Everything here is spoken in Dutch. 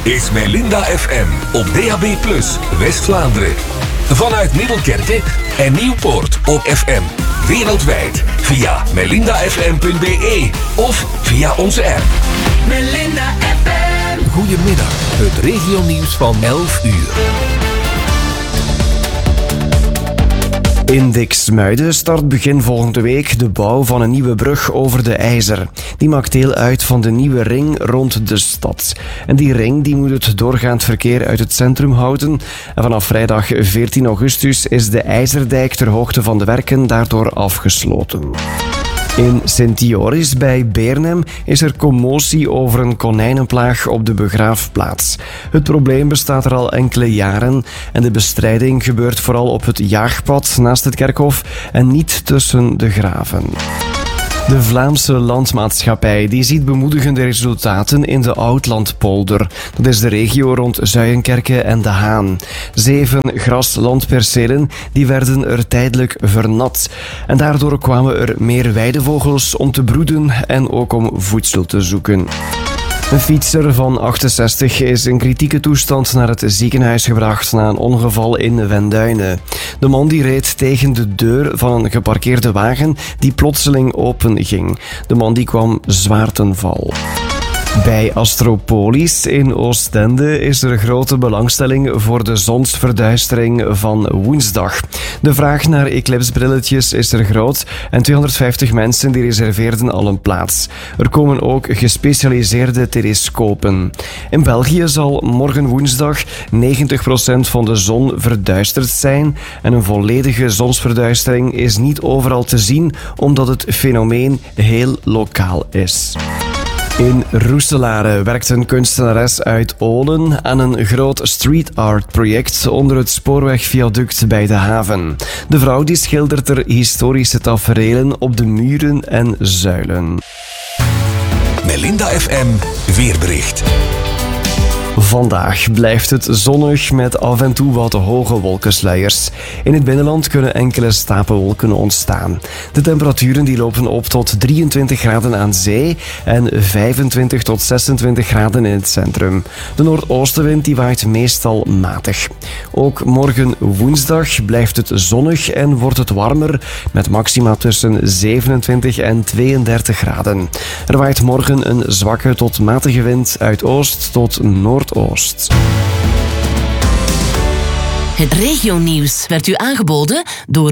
is Melinda FM op DAB+, West-Vlaanderen. Vanuit Middelkerke en Nieuwpoort op FM. Wereldwijd via melindafm.be of via onze app. Melinda FM. Goedemiddag, het regionieuws van 11 uur. In Diksmuiden start begin volgende week de bouw van een nieuwe brug over de IJzer. Die maakt deel uit van de nieuwe ring rond de stad. En die ring die moet het doorgaand verkeer uit het centrum houden. En vanaf vrijdag 14 augustus is de IJzerdijk ter hoogte van de werken daardoor afgesloten. In Sint-Joris bij Beernem is er commotie over een konijnenplaag op de begraafplaats. Het probleem bestaat er al enkele jaren en de bestrijding gebeurt vooral op het jaagpad naast het kerkhof en niet tussen de graven. De Vlaamse Landmaatschappij die ziet bemoedigende resultaten in de Oudlandpolder. Dat is de regio rond Zuijenkerke en De Haan. 7 graslandpercelen die werden er tijdelijk vernat. En daardoor kwamen er meer weidevogels om te broeden en ook om voedsel te zoeken. Een fietser van 68 is in kritieke toestand naar het ziekenhuis gebracht na een ongeval in Wenduinen. De man die reed tegen de deur van een geparkeerde wagen die plotseling openging. De man die kwam zwaar ten val. Bij Astropolis in Oostende is er grote belangstelling voor de zonsverduistering van woensdag. De vraag naar eclipsbrilletjes is er groot en 250 mensen die reserveerden al een plaats. Er komen ook gespecialiseerde telescopen. In België zal morgen woensdag 90% van de zon verduisterd zijn en een volledige zonsverduistering is niet overal te zien omdat het fenomeen heel lokaal is. In Roeselare werkt een kunstenares uit Olen aan een groot street art project onder het spoorwegviaduct bij de haven. De vrouw die schildert er historische taferelen op de muren en zuilen. Melinda FM weerbericht. Vandaag blijft het zonnig met af en toe wat hoge wolkensluiers. In het binnenland kunnen enkele stapelwolken ontstaan. De temperaturen die lopen op tot 23 graden aan zee en 25 tot 26 graden in het centrum. De noordoostenwind die waait meestal matig. Ook morgen woensdag blijft het zonnig en wordt het warmer met maxima tussen 27 en 32 graden. Er waait morgen een zwakke tot matige wind uit oost tot noordoost. Het regionieuws werd u aangeboden door